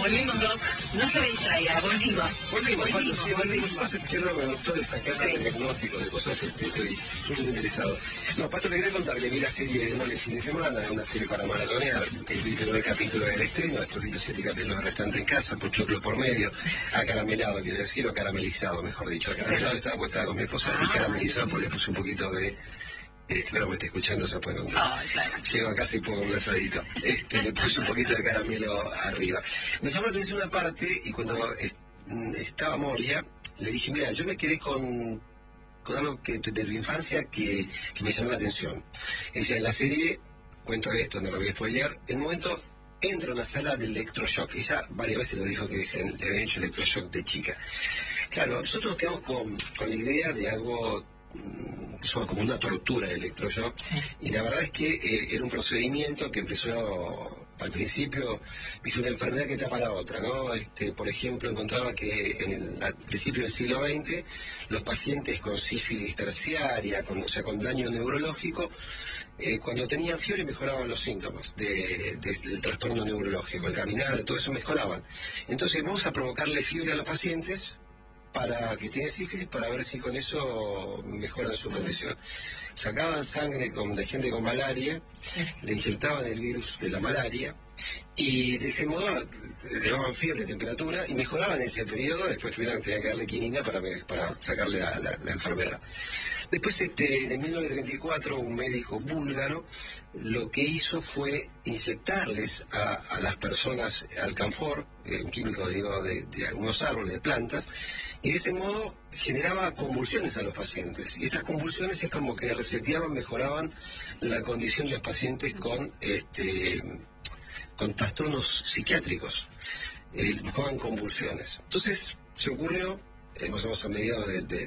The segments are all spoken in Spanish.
volvimos dos. No se me distraiga, volvimos. Volvimos. Vas escuchando con toda esa cara de diagnóstico, de cosas, estoy súper interesado. No, Pato, le quería contar que vi la serie de Mole el fin de semana, una serie para maratonear. El primer capítulo del estreno, después vi los 7 capítulos restantes en casa, por choclo por medio, acaramelado, quiero decir, o caramelizado, mejor dicho. Acaramelado estaba pues estaba con mi esposa y caramelizado, pues le puse un poquito de... espero que me esté escuchando, se puede contar. Claro. Llego a casa y pongo un asadito. Le puse un poquito de caramelo arriba. Me llamó la atención una parte y cuando estaba Moria, le dije, mira, yo me quedé con algo que de tu infancia que me llamó la atención. Es en la serie, cuento esto, no lo voy a spoilear, en un momento entra a una sala de electroshock. Ella varias veces lo dijo que se había hecho electroshock de chica. Claro, nosotros quedamos con la idea de algo... eso como una tortura el electroshock, sí. Y la verdad es que era un procedimiento que empezó al principio, viste, una enfermedad que tapa la otra, ¿no? Por ejemplo, encontraba que al principio del siglo XX los pacientes con sífilis terciaria, con daño neurológico, cuando tenían fiebre mejoraban los síntomas del trastorno neurológico, el caminar, todo eso mejoraban. Entonces vamos a provocarle fiebre a los pacientes para que tienen sífilis, para ver si con eso mejoran su condición. Sacaban sangre de gente con malaria, sí. Le inyectaban el virus de la malaria y de ese modo le daban fiebre, temperatura y mejoraban ese periodo. Después tenían que darle quinina para sacarle la enfermedad. Después, en 1934, un médico búlgaro lo que hizo fue inyectarles a las personas alcanfor, un químico derivado de algunos árboles, de plantas, y de ese modo generaba convulsiones a los pacientes. Y estas convulsiones es como que reseteaban, mejoraban la condición de los pacientes con trastornos psiquiátricos. Buscaban convulsiones. Entonces, se ocurrió, más o menos a mediados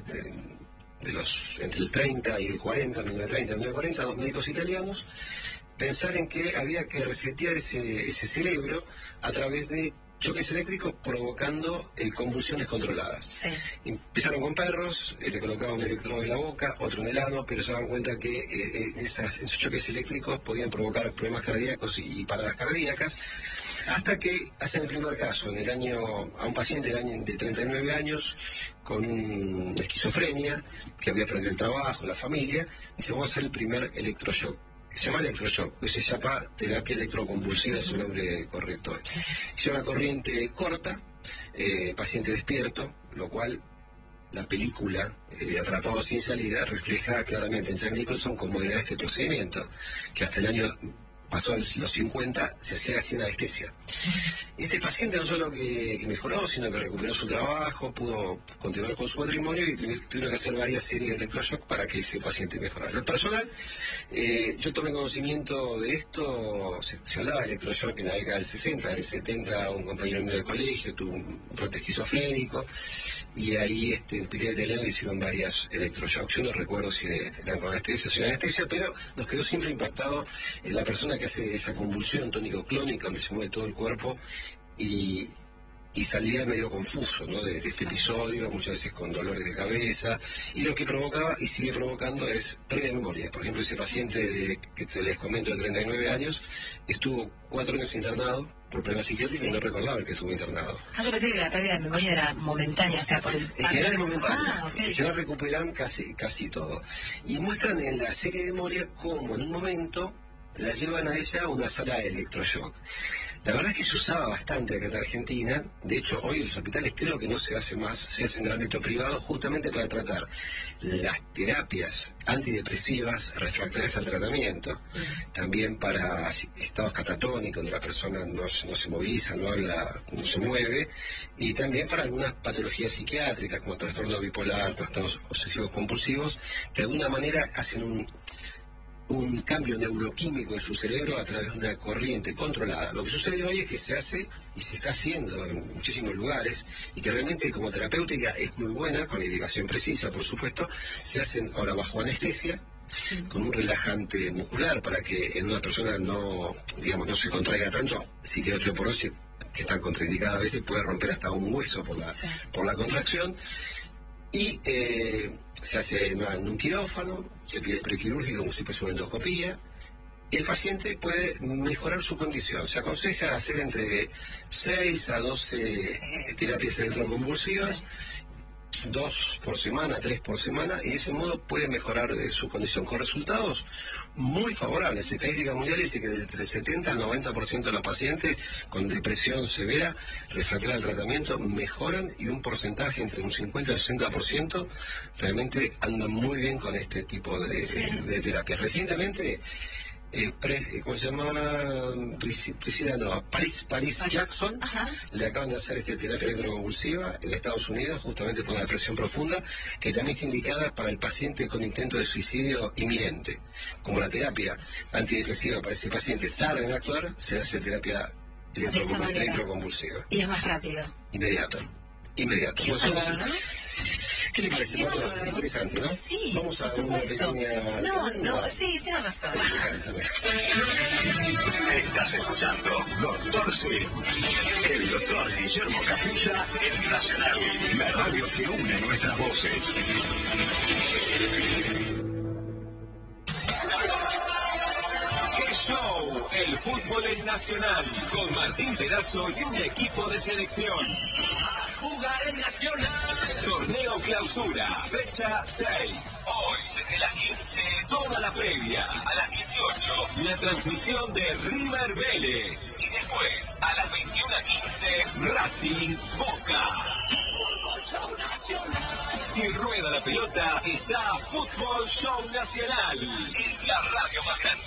entre el 30 y el 40, 1930 y 1940, los médicos italianos, pensar en que había que resetear ese cerebro a través de choques eléctricos provocando convulsiones controladas. Sí. Empezaron con perros, le colocaban un electrodo en la boca, otro en el ano, pero se daban cuenta que esos choques eléctricos podían provocar problemas cardíacos y paradas cardíacas, hasta que hacen el primer caso a un paciente de 39 años con una esquizofrenia, que había perdido el trabajo, la familia, y se va a hacer el primer electroshock. Se llama electroshock, pues se llama terapia electroconvulsiva, es su nombre correcto. Es una corriente corta, paciente despierto, lo cual la película Atrapado sin salida refleja claramente en Jack Nicholson cómo era este procedimiento, que hasta el año pasó los 50, se hacía sin anestesia. Este paciente no solo que mejoró, sino que recuperó su trabajo, pudo continuar con su matrimonio y tuvieron que hacer varias series de electroshock para que ese paciente mejorara. En lo personal, yo tomé conocimiento de esto, se hablaba de electroshock en la década del 60, del 70, un compañero mío del colegio tuvo un brote esquizofrénico y ahí en Pilar Italiano le hicieron varias electroshocks. Yo no recuerdo si eran con anestesia o sin anestesia, pero nos quedó siempre impactado la persona que hace esa convulsión tónico-clónica donde se mueve todo el cuerpo y salía medio confuso, ¿no? de este episodio, muchas veces con dolores de cabeza, y lo que provocaba y sigue provocando es pérdida de memoria. Por ejemplo, ese paciente que te les comento de 39 años estuvo 4 años internado por problemas psiquiátricos, sí. Y no recordaba el que estuvo internado. Yo pensé que la pérdida de memoria era momentánea, o sea, por el... En general es momentánea, okay. En general recuperan casi todo. Y muestran en la serie de Moria cómo en un momento la llevan a ella a una sala de electroshock. La verdad es que se usaba bastante acá en Argentina. De hecho, hoy en los hospitales creo que no se hace más, se hace en el ámbito privado justamente para tratar las terapias antidepresivas refractarias al tratamiento. También para estados catatónicos, donde la persona no se moviliza, no habla, no se mueve. Y también para algunas patologías psiquiátricas, como trastorno bipolar, trastornos obsesivos compulsivos, que de alguna manera hacen un cambio neuroquímico en su cerebro a través de una corriente controlada. Lo que sucede hoy es que se hace y se está haciendo en muchísimos lugares y que realmente como terapéutica es muy buena, con la indicación precisa, por supuesto. Se hacen ahora bajo anestesia, con un relajante muscular para que en una persona no se contraiga tanto. Si tiene osteoporosis, que está contraindicada a veces, puede romper hasta un hueso por la contracción. Y se hace en un quirófano, se pide prequirúrgico como si fuese una endoscopía, el paciente puede mejorar su condición. Se aconseja hacer entre 6 a 12 terapias electroconvulsivas, 2 por semana, 3 por semana, y de ese modo puede mejorar su condición, con resultados muy favorables. Estadísticas mundiales dicen que entre el 70 al 90% de los pacientes con depresión severa refractaria al tratamiento mejoran, y un porcentaje entre un 50 y 60% realmente andan muy bien con este tipo de terapias. Recientemente, ¿cómo se llama? Priscila, no, Paris Jackson. Ajá. Le acaban de hacer terapia electroconvulsiva en Estados Unidos, justamente por una depresión profunda, que también está indicada para el paciente con intento de suicidio inminente. Como la terapia antidepresiva para ese paciente tarda en actuar, se hace terapia electroconvulsiva. Y es más rápido. Inmediato. Qué bárbaro, ¿no? ¿Qué le parece? Interesante, ¿no? Sí. Vamos a una pequeña... No, sí, tiene razón. Estás escuchando Doctor C. El doctor Guillermo Capulla en Nacional, la radio que une nuestras voces. ¡Qué show! El fútbol es nacional, con Martín Pedazo y un equipo de selección. Jugar en Nacional. Torneo Clausura, fecha 6. Hoy, desde las 15, toda la previa. A las 18, la transmisión de River Vélez. Y después, a las 21:15, Racing Boca. Fútbol Show Nacional. Si rueda la pelota, está Fútbol Show Nacional. En la radio más grande.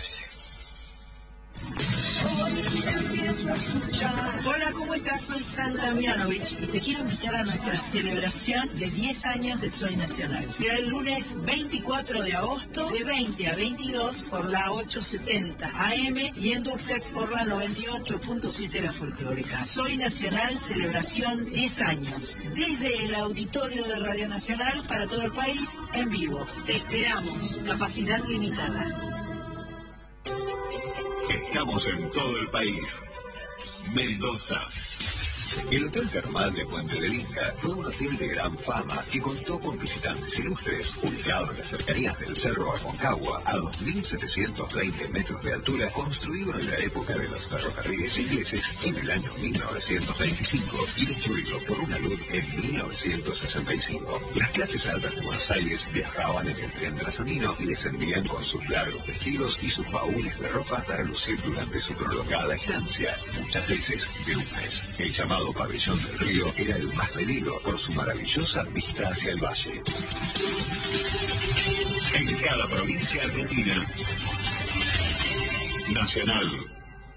Hola, ¿cómo estás? Soy Sandra Mianovich y te quiero invitar a nuestra celebración de 10 años de Soy Nacional. Será el lunes 24 de agosto de 20 a 22 por la 870 AM y en duplex por la 98.7 La Folclórica. Soy Nacional, celebración 10 años. Desde el auditorio de Radio Nacional para todo el país, en vivo. Te esperamos. Capacidad limitada. Estamos en todo el país. Mendoza. El Hotel Termal de Puente del Inca fue un hotel de gran fama que contó con visitantes ilustres, ubicado en las cercanías del Cerro Aconcagua, a 2.720 metros de altura, construido en la época de los ferrocarriles ingleses en el año 1925 y destruido por una luz en 1965. Las clases altas de Buenos Aires viajaban en el tren transalpino y descendían con sus largos vestidos y sus baúles de ropa para lucir durante su prolongada estancia, muchas veces de un mes. El llamado Pabellón del Río era el más pedido por su maravillosa vista hacia el valle. En cada provincia argentina, Nacional